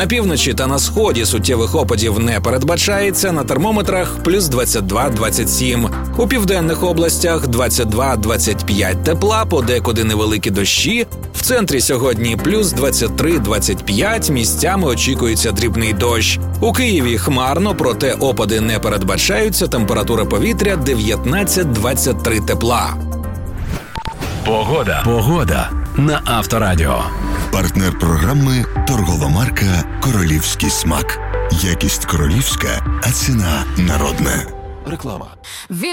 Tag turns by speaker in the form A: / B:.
A: На півночі та на сході суттєвих опадів не передбачається, на термометрах плюс 22-27. У південних областях 22-25 тепла, подекуди невеликі дощі. В центрі сьогодні плюс 23-25, місцями очікується дрібний дощ. У Києві хмарно, проте опади не передбачаються, температура повітря 19-23 тепла.
B: Погода на Авторадіо.
C: Партнер програми – торгова марка «Королівський смак». Якість королівська, а ціна народна.
B: Реклама.